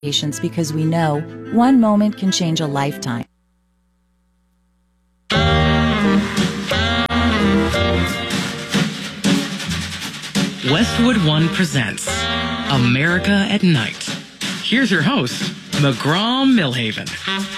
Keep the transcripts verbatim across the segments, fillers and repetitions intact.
patience because we know one moment can change a lifetime. Westwood One presents America at Night. Here's your host, McGraw Millhaven.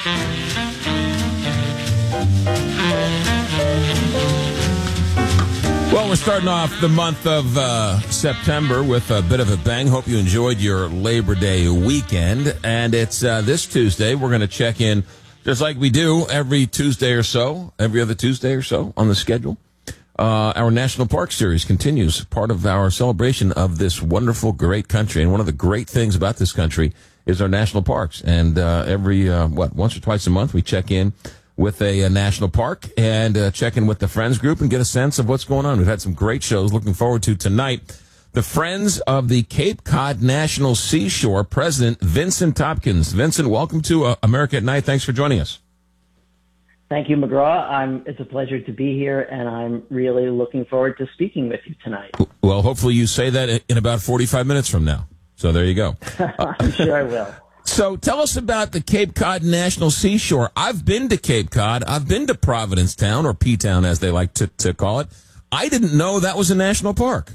Well, we're starting off the month of uh, September with a bit of a bang. Hope you enjoyed your Labor Day weekend. And it's uh, this Tuesday. We're going to check in just like we do every Tuesday or so, every other Tuesday or so on the schedule. Uh, our National Park Series continues, part of our celebration of this wonderful, great country. And one of the great things about this country is our national parks. And uh, every, uh, what, once or twice a month, we check in with a, a national park and uh, check in with the Friends group and get a sense of what's going on. We've had some great shows. Looking forward to tonight. The Friends of the Cape Cod National Seashore, President Vincent Topkins. Vincent, welcome to uh, America at Night. Thanks for joining us. Thank you, McGraw. I'm, it's a pleasure to be here, and I'm really looking forward to speaking with you tonight. Well, hopefully you say that in about forty-five minutes from now. So there you go. I'm sure I will. So tell us about the Cape Cod National Seashore. I've been to Cape Cod. I've been to Providencetown, or P-Town as they like to, to call it. I didn't know that was a national park.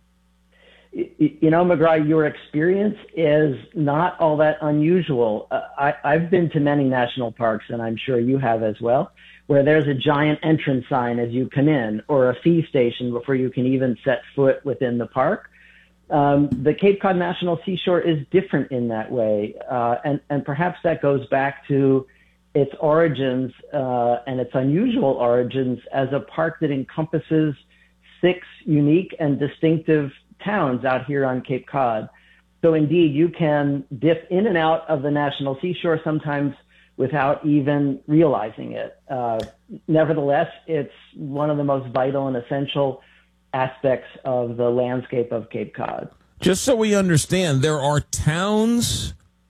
You know, McGraw, your experience is not all that unusual. Uh, I, I've been to many national parks, and I'm sure you have as well, where there's a giant entrance sign as you come in, or a fee station before you can even set foot within the park. Um, the Cape Cod National Seashore is different in that way, uh, and, and perhaps that goes back to its origins uh, and its unusual origins as a park that encompasses six unique and distinctive towns out here on Cape Cod. So indeed, you can dip in and out of the National Seashore sometimes without even realizing it. Uh, nevertheless, it's one of the most vital and essential aspects of the landscape of Cape Cod. Just so we understand, there are towns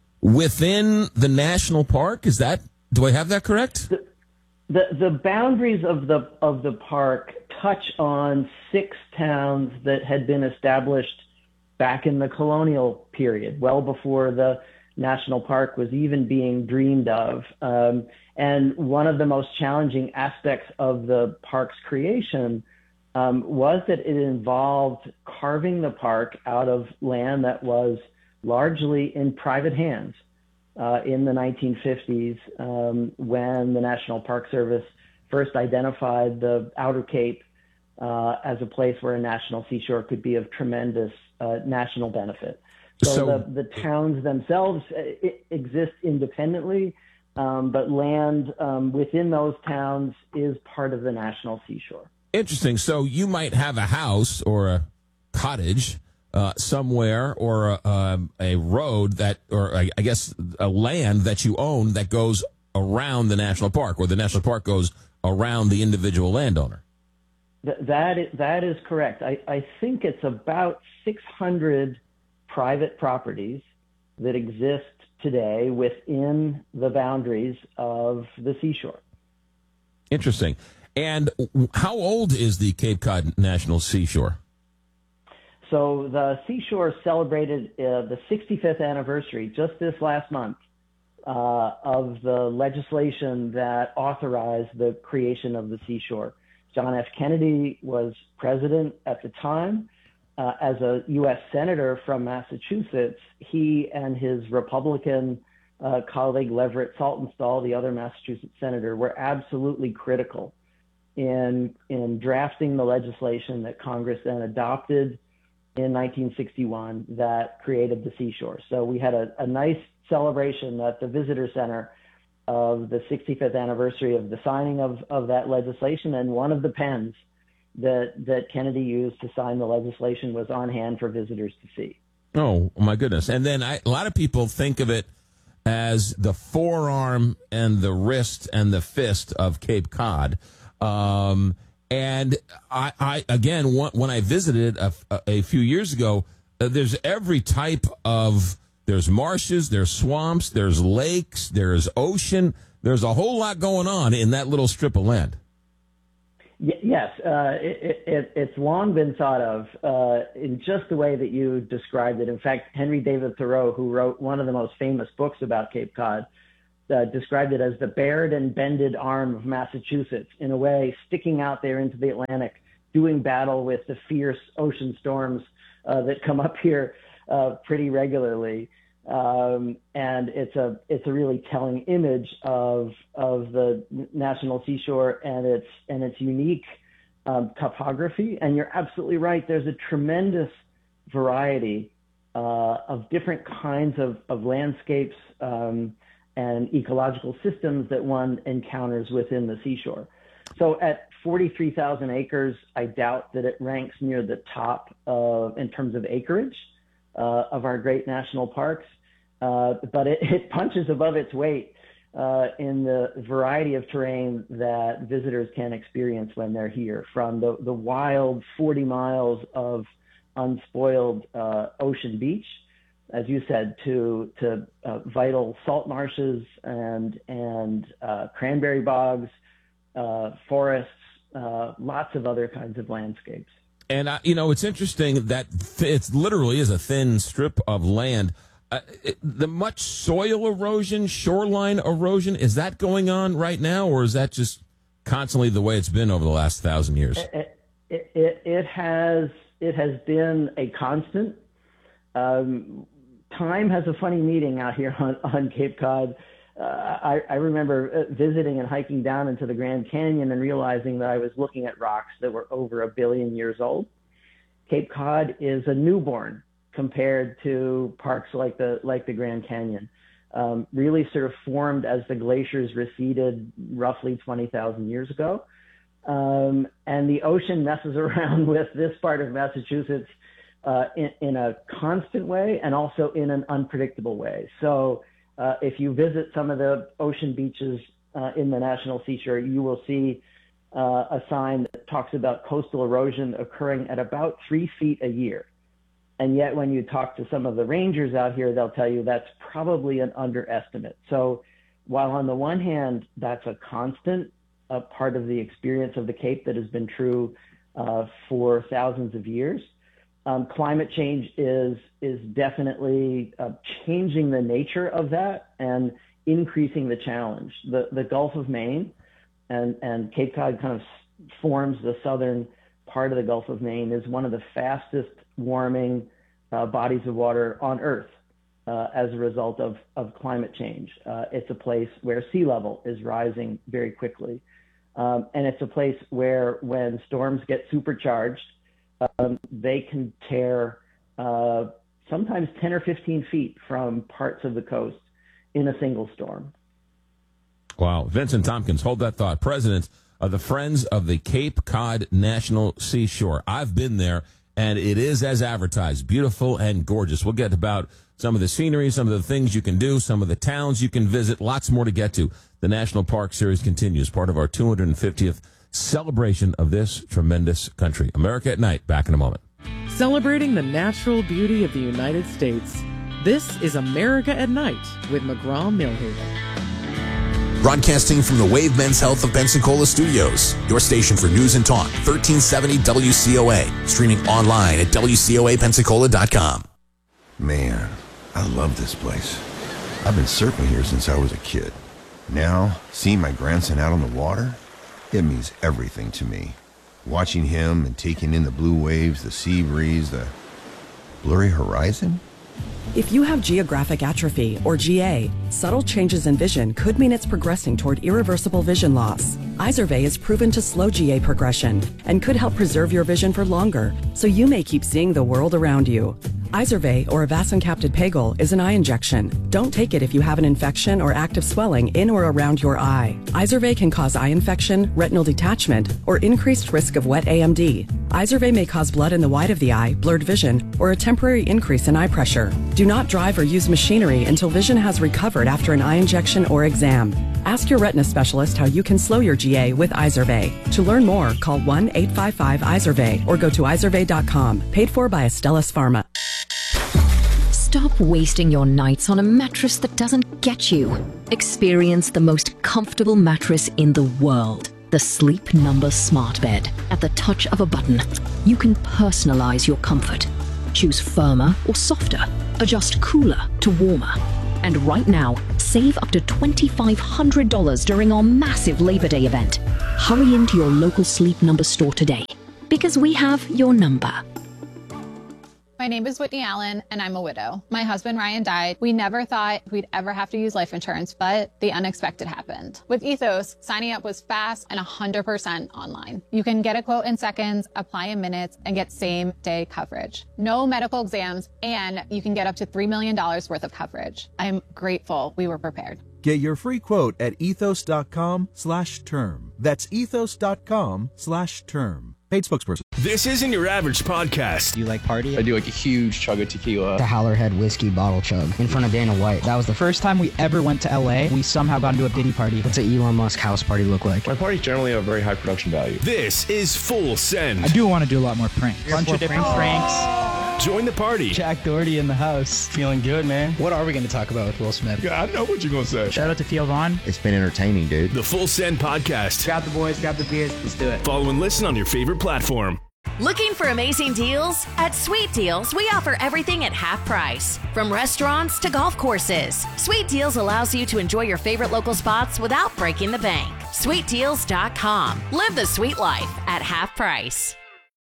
within the national park. Is that, do I have that correct? The, the, the boundaries of the, of the park touch on six towns that had been established back in the colonial period, well before the national park was even being dreamed of. Um, and one of the most challenging aspects of the park's creation um, was that it involved carving the park out of land that was largely in private hands uh, in the nineteen fifties um, when the National Park Service first identified the Outer Cape uh, as a place where a national seashore could be of tremendous uh, national benefit. So, so the, the towns themselves uh, exist independently, um, but land um, within those towns is part of the national seashore. Interesting. So you might have a house or a cottage uh, somewhere, or a, um, a road that, or I, I guess a land that you own that goes around the national park, or the national park goes around the individual landowner. Th- that is, that is correct. I, I think it's about six hundred private properties that exist today within the boundaries of the seashore. Interesting. And how old is the Cape Cod National Seashore? So the seashore celebrated uh, the sixty-fifth anniversary just this last month uh, of the legislation that authorized the creation of the seashore. John F. Kennedy was president at the time. Uh, as a U S senator from Massachusetts, he and his Republican uh, colleague Leverett Saltonstall, the other Massachusetts senator, were absolutely critical in in drafting the legislation that Congress then adopted in nineteen sixty-one that created the seashore. So we had a, a nice celebration at the Visitor Center of the sixty-fifth anniversary of the signing of, of that legislation, and one of the pens that that Kennedy used to sign the legislation was on hand for visitors to see. Oh, my goodness. And then I, a lot of people think of it as the forearm and the wrist and the fist of Cape Cod. Um, and I, I again, when I visited a, a few years ago, uh, there's every type of, there's marshes, there's swamps, there's lakes, there's ocean. There's a whole lot going on in that little strip of land. Y- yes, uh, it, it, it's long been thought of uh, in just the way that you described it. In fact, Henry David Thoreau, who wrote one of the most famous books about Cape Cod, uh, described it as the bared and bended arm of Massachusetts, in a way sticking out there into the Atlantic, doing battle with the fierce ocean storms uh, that come up here uh, pretty regularly. Um, and it's a it's a really telling image of of the national seashore and its and its unique um, topography. And you're absolutely right. There's a tremendous variety uh, of different kinds of of landscapes um, and ecological systems that one encounters within the seashore. So at forty-three thousand acres, I doubt that it ranks near the top of in terms of acreage uh, of our great national parks. Uh, but it, it punches above its weight uh, in the variety of terrain that visitors can experience when they're here, from the, the wild forty miles of unspoiled uh, ocean beach, as you said, to to uh, vital salt marshes and and uh, cranberry bogs, uh, forests, uh, lots of other kinds of landscapes. And uh, you know, it's interesting that th- it literally is a thin strip of land. Uh, it, the much soil erosion, shoreline erosion, is that going on right now, or is that just constantly the way it's been over the last thousand years? It, it, it, it has it has been a constant. Um, time has a funny meaning out here on, on Cape Cod. Uh, I, I remember visiting and hiking down into the Grand Canyon and realizing that I was looking at rocks that were over a billion years old. Cape Cod is a newborn compared to parks like the like the Grand Canyon, um, really sort of formed as the glaciers receded roughly twenty thousand years ago. Um, and the ocean messes around with this part of Massachusetts uh, in, in a constant way and also in an unpredictable way. So uh, if you visit some of the ocean beaches uh, in the National Seashore, you will see uh, a sign that talks about coastal erosion occurring at about three feet a year. And yet when you talk to some of the rangers out here, they'll tell you that's probably an underestimate. So while on the one hand, that's a constant uh, part of the experience of the Cape that has been true uh, for thousands of years, um, climate change is, is definitely uh, changing the nature of that and increasing the challenge. The, the Gulf of Maine and, and Cape Cod kind of forms the southern part of the Gulf of Maine, is one of the fastest warming uh, bodies of water on Earth uh, as a result of, of climate change. Uh, it's a place where sea level is rising very quickly. Um, and it's a place where when storms get supercharged, um, they can tear uh, sometimes ten or fifteen feet from parts of the coast in a single storm. Wow. Vincent Tompkins, hold that thought. President of the Friends of the Cape Cod National Seashore. I've been there, and it is as advertised, beautiful and gorgeous. We'll get about some of the scenery, some of the things you can do, some of the towns you can visit, lots more to get to. The National Park Series continues, part of our two hundred fiftieth celebration of this tremendous country. America at Night, back in a moment. Celebrating the natural beauty of the United States, this is America at Night with McGraw-Millhaven. Broadcasting from the Wave Men's Health of Pensacola Studios, your station for news and talk, thirteen seventy W C O A, streaming online at W C O A Pensacola dot com. Man, I love this place. I've been surfing here since I was a kid. Now, seeing my grandson out on the water, it means everything to me. Watching him and taking in the blue waves, the sea breeze, the blurry horizon. If you have geographic atrophy, or G A, subtle changes in vision could mean it's progressing toward irreversible vision loss. Izervay is proven to slow G A progression and could help preserve your vision for longer, so you may keep seeing the world around you. Izervay, or avacincaptad pegol, is an eye injection. Don't take it if you have an infection or active swelling in or around your eye. Izervay can cause eye infection, retinal detachment, or increased risk of wet A M D. Izervay may cause blood in the white of the eye, blurred vision, or a temporary increase in eye pressure. Do not drive or use machinery until vision has recovered after an eye injection or exam. Ask your retina specialist how you can slow your G A with Izervay. To learn more, call one eight five five Izervay or go to izervay dot com. Paid for by Astellas Pharma. Stop wasting your nights on a mattress that doesn't get you. Experience the most comfortable mattress in the world. The Sleep Number Smart Bed. At the touch of a button, you can personalize your comfort. Choose firmer or softer. Adjust cooler to warmer. And right now, save up to two thousand five hundred dollars during our massive Labor Day event. Hurry into your local Sleep Number store today, because we have your number. My name is Whitney Allen, and I'm a widow. My husband, Ryan, died. We never thought we'd ever have to use life insurance, but the unexpected happened. With Ethos, signing up was fast and one hundred percent online. You can get a quote in seconds, apply in minutes, and get same-day coverage. No medical exams, and you can get up to three million dollars worth of coverage. I'm grateful we were prepared. Get your free quote at ethos.com slash term. That's ethos.com slash term. Paid spokesperson. This isn't your average podcast. Do you like party? I do like a huge chug of tequila. The Howlerhead whiskey bottle chug in front of Dana White. That was the first time we ever went to L A. We somehow got into a Diddy party. What's an Elon Musk house party look like? My parties generally have very high production value. This is Full Send. I do want to do a lot more pranks. A bunch of different pranks. Join the party. Jack Doherty in the house. Feeling good, man. What are we going to talk about with Will Smith? Yeah, I know what you're going to say. Shout out to Theo Vaughn. It's been entertaining, dude. The Full Send Podcast. Grab the boys, grab the beers. Let's do it. Follow and listen on your favorite platform. Looking for amazing deals? At Sweet Deals, we offer everything at half price. From restaurants to golf courses, Sweet Deals allows you to enjoy your favorite local spots without breaking the bank. sweet deals dot com. Live the sweet life at half price.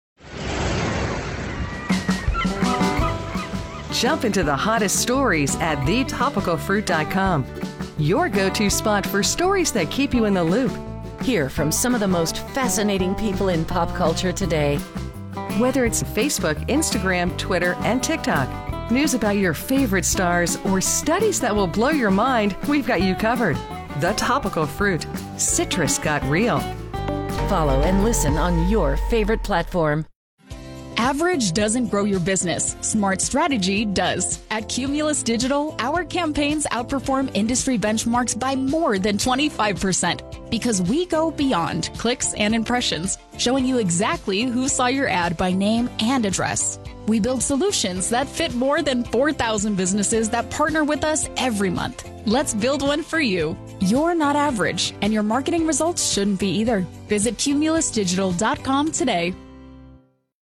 Jump into the hottest stories at the topical fruit dot com. Your go-to spot for stories that keep you in the loop. Hear from some of the most fascinating people in pop culture today. Whether it's Facebook, Instagram, Twitter, and TikTok, news about your favorite stars, or studies that will blow your mind, we've got you covered. The Topical Fruit. Citrus got real. Follow and listen on your favorite platform. Average doesn't grow your business. Smart strategy does. At Cumulus Digital, our campaigns outperform industry benchmarks by more than twenty-five percent because we go beyond clicks and impressions, showing you exactly who saw your ad by name and address. We build solutions that fit more than four thousand businesses that partner with us every month. Let's build one for you. You're not average, and your marketing results shouldn't be either. Visit cumulus digital dot com today.